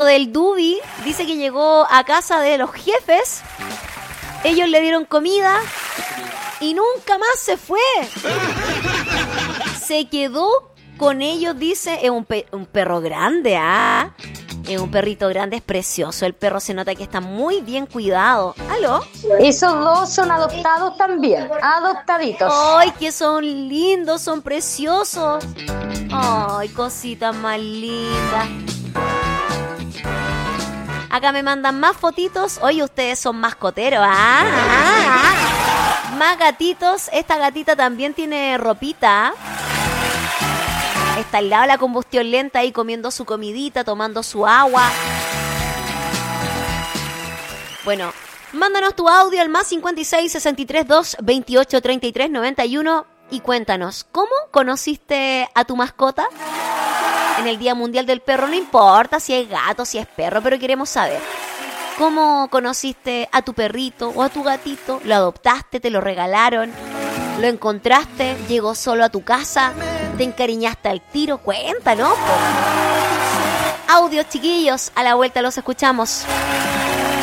del Dubi dice que llegó a casa de los jefes. Ellos le dieron comida y nunca más se fue. Se quedó con ellos, dice. Es un perro grande, ¿ah? Es un perrito grande, es precioso. El perro se nota que está muy bien cuidado. ¿Aló? Esos dos son adoptados también, adoptaditos. ¡Ay, que son lindos, son preciosos! ¡Ay, cositas más lindas! Acá me mandan más fotitos. Oye, ustedes son mascoteros, Más gatitos. Esta gatita también tiene ropita. Está al lado de la combustión lenta ahí comiendo su comidita, tomando su agua. Bueno, mándanos tu audio al más 56 63 2 28 33 91 y cuéntanos, ¿cómo conociste a tu mascota? En el Día Mundial del Perro, no importa si es gato, si es perro, pero queremos saber. ¿Cómo conociste a tu perrito o a tu gatito? ¿Lo adoptaste? ¿Te lo regalaron? ¿Lo encontraste? ¿Llegó solo a tu casa? ¿Te encariñaste al tiro? Cuéntanos. Audios, chiquillos. A la vuelta los escuchamos.